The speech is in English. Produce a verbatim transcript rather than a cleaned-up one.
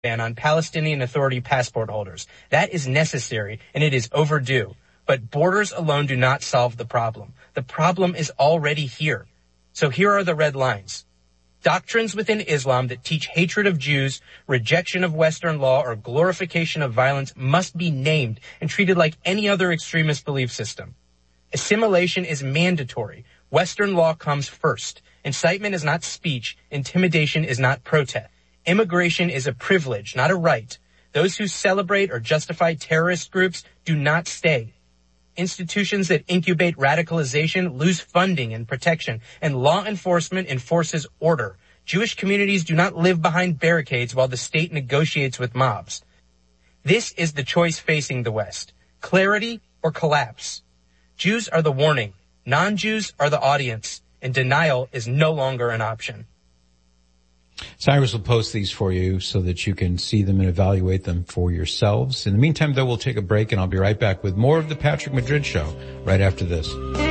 ban on Palestinian Authority passport holders. That is necessary, and it is overdue. But borders alone do not solve the problem. The problem is already here. So here are the red lines. Doctrines within Islam that teach hatred of Jews, rejection of Western law, or glorification of violence must be named and treated like any other extremist belief system. Assimilation is mandatory. Western law comes first. Incitement is not speech. Intimidation is not protest. Immigration is a privilege, not a right. Those who celebrate or justify terrorist groups do not stay. Institutions that incubate radicalization lose funding and protection, and law enforcement enforces order. Jewish communities do not live behind barricades while the state negotiates with mobs. This is the choice facing the West: clarity or collapse. Jews are the warning, non-Jews are the audience, and denial is no longer an option. Cyrus will post these for you so that you can see them and evaluate them for yourselves. In the meantime, though, we'll take a break, and I'll be right back with more of the Patrick Madrid Show right after this.